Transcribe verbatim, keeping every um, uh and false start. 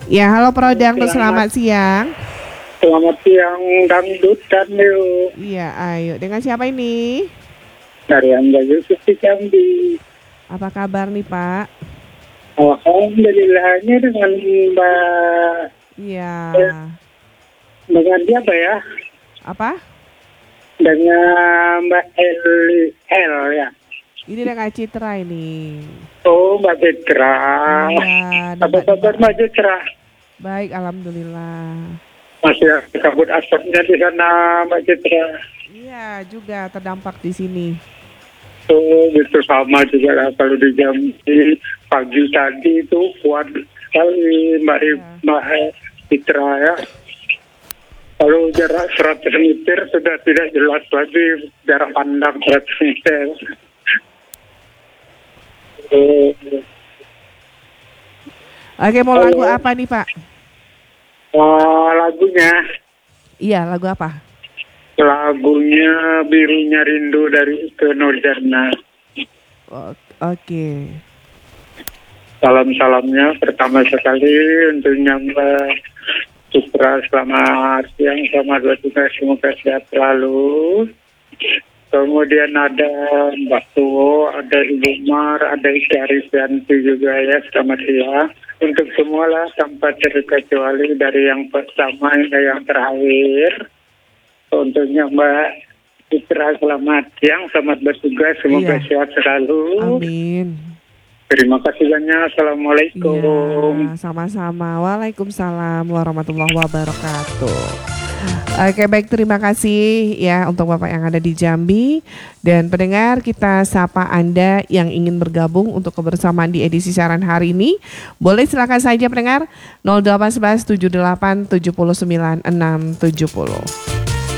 Ya, halo Prodang, selamat, Selamat, siang. selamat siang Dangdut dan Leo. Iya, ayo. Dengan siapa ini? Dari Anda Yusuf di Jambi. Apa kabar nih Pak? Alhamdulillahnya dengan Mbak Iya. eh, dengan siapa ya? Apa? Dengan Mbak L, L ya. Ini dengan Citra ini. Oh, Mbak Citra. Iya, Apa kabar Mbak Citra? Baik, alhamdulillah. Masih kabut asapnya di sana Mbak Citra. Iya, juga terdampak di sini. Oh, gitu sama juga lah kalau di Jambi pagi tadi itu kuat sekali Mbak Ya. Mbak Citra ya. Kalau jarak seratus meter sudah tidak jelas lagi jarak pandang seratus meter. Oh. Oke, mau Halo. lagu apa nih Pak? Oh, lagunya Iya, lagu apa? lagunya Birunya Rindu dari Ike Nurjana. O- Oke. Salam-salamnya pertama sekali untuk Mbak Citra, selamat siang, selamat bertugas, semoga sehat selalu. Kemudian ada Mbak Tuwo, ada Ibu Mar, ada Isi Arifianti juga ya, selamat siang. Untuk semua lah, tanpa terkecuali dari yang pertama hingga yang terakhir. Untuknya Mbak Citra, selamat siang, selamat bertugas, semoga Iya. sehat selalu. Amin. Terima kasih banyak, Assalamualaikum. Iya, sama-sama. Waalaikumsalam warahmatullahi wabarakatuh. Oke, baik, terima kasih ya untuk Bapak yang ada di Jambi. Dan pendengar, kita sapa Anda yang ingin bergabung untuk kebersamaan di edisi siaran hari ini. Boleh silakan saja pendengar nol delapan satu satu tujuh delapan tujuh sembilan enam tujuh nol.